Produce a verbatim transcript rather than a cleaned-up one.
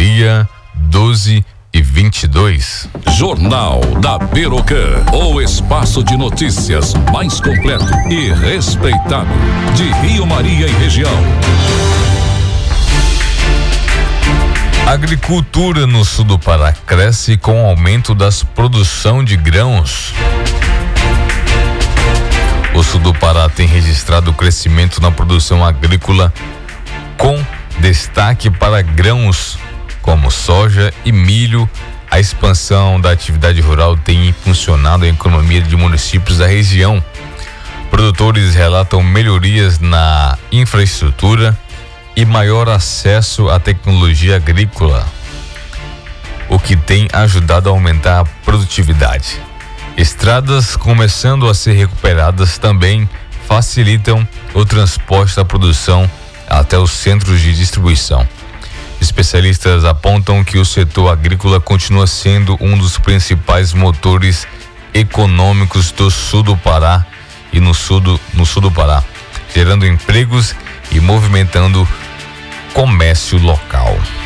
Maria, doze e vinte e dois. Jornal da Perocan, o espaço de notícias mais completo e respeitado de Rio Maria e região. A agricultura no sul do Pará cresce com o aumento das produção de grãos. O sul do Pará tem registrado crescimento na produção agrícola, com destaque para grãos como soja e milho. A expansão da atividade rural tem impulsionado a economia de municípios da região. Produtores relatam melhorias na infraestrutura e maior acesso à tecnologia agrícola, o que tem ajudado a aumentar a produtividade. Estradas começando a ser recuperadas também facilitam o transporte da produção até os centros de distribuição. Especialistas apontam que o setor agrícola continua sendo um dos principais motores econômicos do sul do Pará e no sul do, no sul do Pará, gerando empregos e movimentando comércio local.